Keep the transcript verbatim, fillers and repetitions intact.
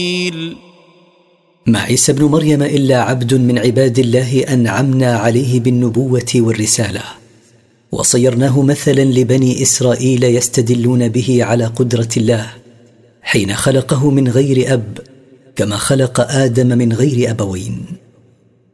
ما عيسى ابن مريم إلا عبد من عباد الله أنعمنا عليه بالنبوة والرسالة، وصيرناه مثلا لبني إسرائيل يستدلون به على قدرة الله حين خلقه من غير أب، كما خلق آدم من غير أبوين.